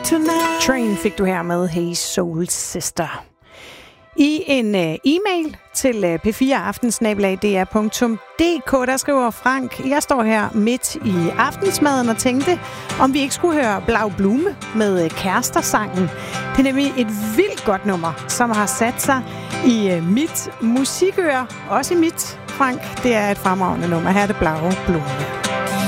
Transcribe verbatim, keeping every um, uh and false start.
tonight. Train fik du her med Hey Soul Sister. I en uh, e-mail til uh, p fire aftensnabelag d r punktum d k, der skriver Frank: jeg står her midt i aftensmaden og tænkte, om vi ikke skulle høre Blau Blume med uh, Kærester-sangen. Det er nemlig et vildt godt nummer, som har sat sig i uh, mit musikøre. Også i mit, Frank. Det er et fremragende nummer. Her er det Blau Blume.